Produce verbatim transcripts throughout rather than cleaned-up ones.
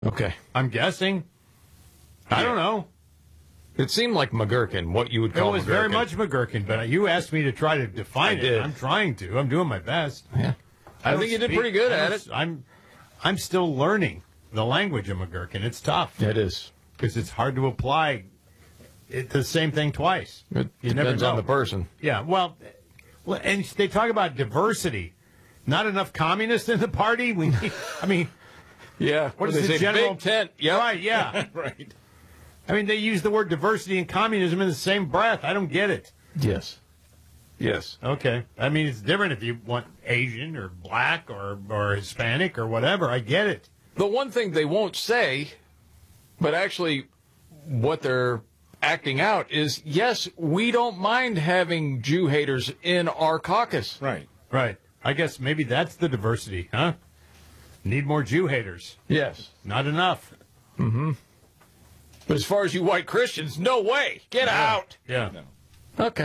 Okay. I'm guessing. I don't know. It seemed like McGurkin, what you would call It was McGurkin. very much McGurkin, but you asked me to try to define I it. did. I'm trying to. I'm doing my best. Yeah. I, don't think you did speak- pretty good I at don't- it. I'm, I'm still learning the language of McGurkin. It's tough. It is. Because it's hard to apply it, the same thing twice. It You never depends on know. the person. Yeah, well, well, and they talk about diversity. Not enough communists in the party. We need, I mean, Yeah. what is they the say? general Big tent. Yep. Right? Yeah. Right. I mean, they use the word diversity and communism in the same breath. I don't get it. Yes. Yes. Okay. I mean, it's different if you want Asian or black or, or Hispanic or whatever. I get it. The one thing they won't say, but actually what they're acting out is, yes, we don't mind having Jew haters in our caucus. Right. Right. I guess maybe that's the diversity, huh? Need more Jew haters. Yes. Not enough. Mm-hmm. But as far as you white Christians, no way. Get out. Yeah. No. Okay.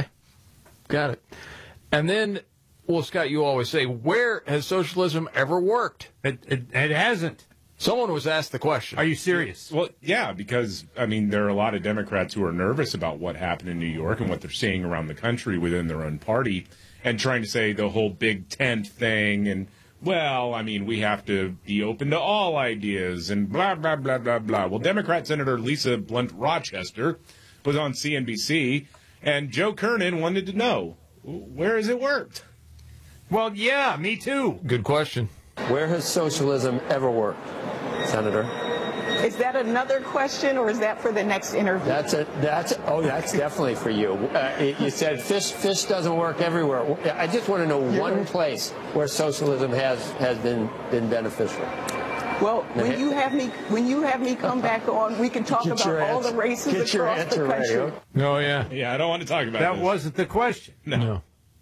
Got it. And then, well, Scott, you always say, where has socialism ever worked? It, it, it hasn't. Someone was asked the question. Are you serious? Well, yeah, because, I mean, there are a lot of Democrats who are nervous about what happened in New York and what they're seeing around the country within their own party and trying to say the whole big tent thing and, well, I mean, we have to be open to all ideas and blah, blah, blah, blah, blah. Well, Democrat Senator Lisa Blunt Rochester was on C N B C, and Joe Kernan wanted to know, where has it worked? Well, yeah, me too. Good question. Where has socialism ever worked, Senator? Is that another question, or is that for the next interview? That's a, that's oh, that's definitely for you. Uh, you said fish fish doesn't work everywhere. I just want to know one place where socialism has has been been beneficial. Well, when you have me when you have me come back on, we can talk Get about your all answer- the races get your across answer the ready, country. okay? Oh, yeah. Yeah, I don't want to talk about That this. wasn't the question. No. No.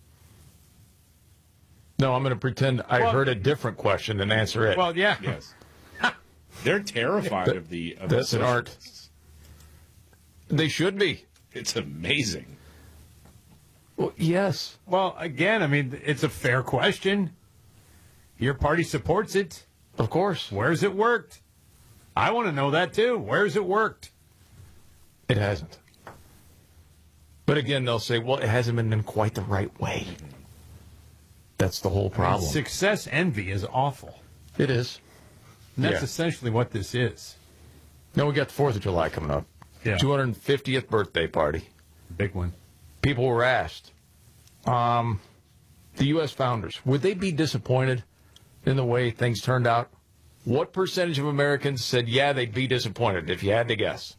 No, I'm going to pretend I Well- heard a different question and answer it. Well, yeah. Yes. They're terrified That- of the of that's the an art. socialists. They should be. It's amazing. Well, yes. Well, again, I mean, it's a fair question. Your party supports it. Of course. Where's it worked? I want to know that, too. Where's it worked? It hasn't. But again, they'll say, well, it hasn't been in quite the right way. That's the whole problem. Success envy is awful. It is. And that's Yeah. essentially what this is. Now we got the fourth of July coming up. Yeah. two hundred fiftieth birthday party. Big one. People were asked, um, the U S founders, would they be disappointed in the way things turned out? What percentage of Americans said, yeah, they'd be disappointed, if you had to guess?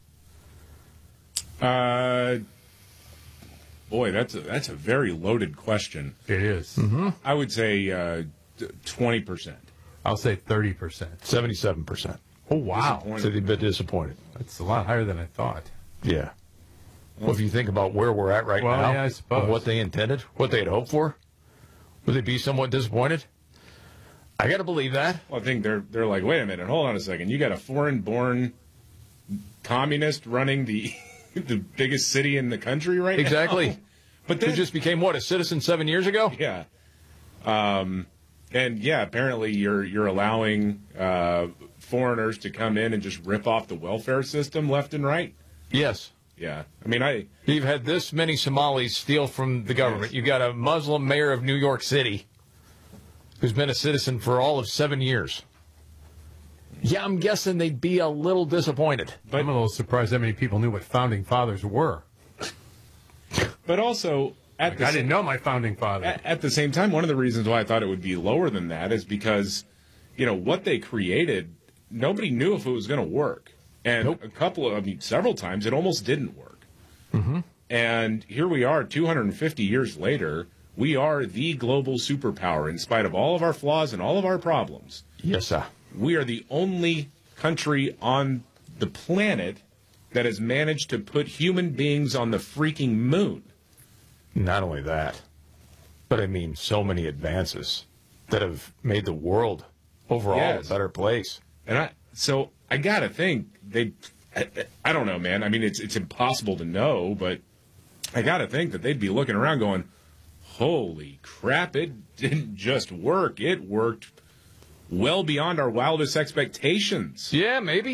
Uh, boy, that's a, that's a very loaded question. It is. Mm-hmm. I would say uh, twenty percent. I'll say thirty percent. seventy-seven percent. Oh, wow. So they'd be disappointed. That's a lot higher than I thought. Yeah. Well, if you think about where we're at right Well, now, yeah, I suppose. and what they intended, what they had hoped for, would they be somewhat disappointed? I got to believe that. Well, I think they're they're like, wait a minute, hold on a second. You got a foreign-born communist running the the biggest city in the country right Exactly. now. But Who then, just became, what, a citizen seven years ago? yeah, um, and yeah, apparently you're you're allowing uh, foreigners to come in and just rip off the welfare system left and right. Yes. Yeah, I mean, I You've had this many Somalis steal from the government. You've got a Muslim mayor of New York City who's been a citizen for all of seven years. Yeah, I'm guessing they'd be a little disappointed. But I'm a little surprised how many people knew what founding fathers were. but also at Like, the I sa- didn't know my founding father. At, at the same time, one of the reasons why I thought it would be lower than that is because, you know, what they created, nobody knew if it was going to work. And Nope. a couple of, I mean, several times it almost didn't work. Mm-hmm. And here we are, two hundred fifty years later, we are the global superpower in spite of all of our flaws and all of our problems. Yes, sir. We are the only country on the planet that has managed to put human beings on the freaking moon. Not only that, but I mean so many advances that have made the world overall Yes. a better place. And I, so I gotta think they, I, I don't know, man. I mean, it's it's impossible to know, but I gotta think that they'd be looking around going, "Holy crap! It didn't just work; it worked well beyond our wildest expectations. Yeah, maybe.